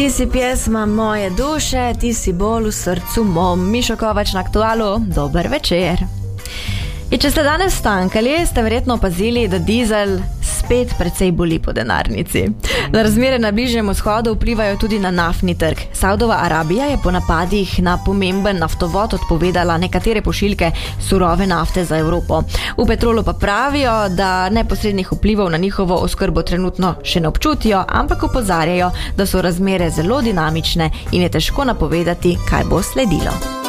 Ti si pjesma moje duše, ti si bolj v srcu mom. Mišo Kovač na Aktualu, dober večer. In če ste danes stankali, ste verjetno opazili, da dizel spet precej boli po denarnici. Na razmere na Bližnjem vzhodu vplivajo tudi na naftni trg. Saudova Arabija je po napadih na pomemben naftovod odpovedala nekatere pošiljke surove nafte za Evropo. V Petrolu pa pravijo, da neposrednih vplivov na njihovo oskrbo trenutno še ne občutijo, ampak opozarjajo, da so razmere zelo dinamične in je težko napovedati, kaj bo sledilo.